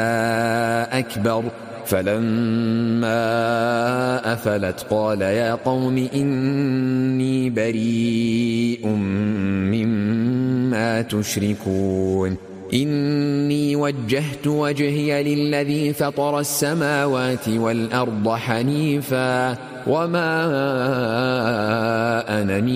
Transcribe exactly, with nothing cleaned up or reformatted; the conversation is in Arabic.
أكبر فلما أفلت قال يا قوم إني بريء مما تشركون إني وجهت وجهي للذي فطر السماوات والأرض حنيفا وما أنا من